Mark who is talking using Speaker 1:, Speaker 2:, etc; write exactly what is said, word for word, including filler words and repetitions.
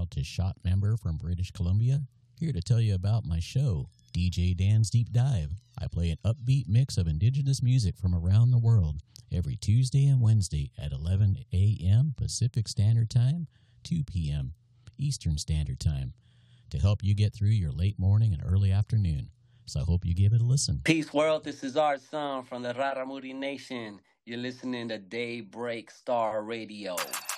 Speaker 1: proud to shop member from British Columbia, here to tell you about my show, D J Dan's Deep Dive. I play an upbeat mix of indigenous music from around the world every Tuesday and Wednesday at eleven a.m. Pacific Standard Time, two p.m. Eastern Standard Time, to help you get through your late morning and early afternoon. So I hope you give it a listen.
Speaker 2: Peace world, this is our son from the Raramuri Nation. You're listening to Daybreak Star Radio.